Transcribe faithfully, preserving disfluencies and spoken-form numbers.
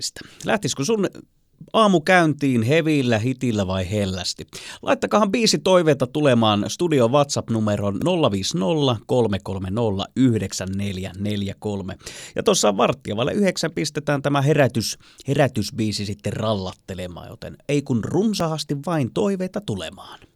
Lähtisikö sun aamu käyntiin hevillä, hitillä vai hellästi? Laittakahan biisi toiveita tulemaan studio WhatsApp-numeron nolla viisi nolla kolme kolme nolla yhdeksän neljä neljä kolme. Ja tuossa varttia vaille yhdeksän pistetään tämä herätys, herätysbiisi sitten rallattelemaan, joten ei kun runsaasti vain toiveita tulemaan.